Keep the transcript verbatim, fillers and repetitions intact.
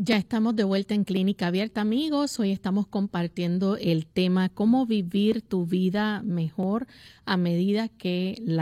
Ya estamos de vuelta en Clínica Abierta, amigos. Hoy estamos compartiendo el tema cómo vivir tu vida mejor a medida que la